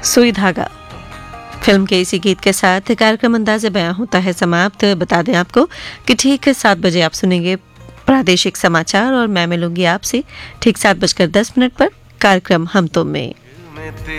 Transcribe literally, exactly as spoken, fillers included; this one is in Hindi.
सुई धागा फिल्म के इसी गीत के साथ कार्यक्रम अंदाज़े बयां होता है समाप्त। बता दें आपको कि ठीक सात बजे आप सुनेंगे प्रादेशिक समाचार और मैं मिलूंगी आपसे ठीक सात बजकर दस मिनट पर कार्यक्रम हम तुम में।